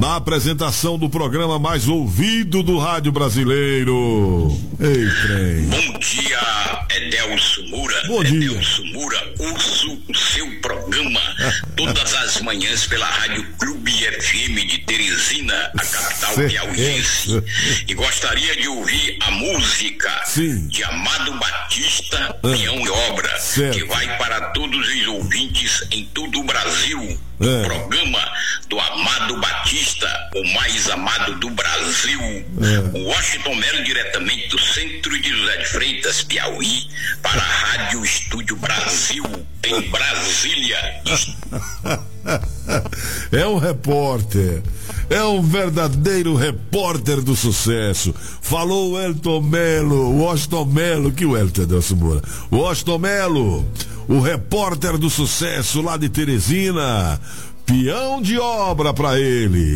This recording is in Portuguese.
na apresentação do programa mais ouvido do rádio brasileiro. Ei, trem. Bom dia, Edelso Moura. Bom dia. Edelso Moura, ouço o seu programa todas as manhãs pela Rádio Clube FM de Teresina, a capital piauiense. E gostaria de ouvir a música de Amado Batista, Peão de Obra, que vai para todos os ouvintes em todo o Brasil. O programa do Amado Batista, o mais amado do Brasil. O Washington Melo, diretamente do centro de José de Freitas, Piauí, para a Rádio Estúdio Brasil, em Brasília. É um repórter, é um verdadeiro repórter do sucesso. Falou o Elton Melo, o Washington Melo, que o Elton Edelso Moura. O Washington Melo, o repórter do sucesso lá de Teresina. Peão de obra pra ele.